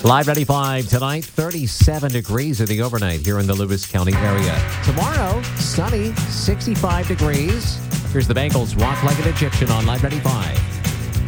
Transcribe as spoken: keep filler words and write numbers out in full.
Live ninety-five tonight, thirty-seven degrees in the overnight here in the Lewis County area. Tomorrow, sunny, sixty-five degrees. Here's the Bengals Walk Like an Egyptian on Live ninety-five.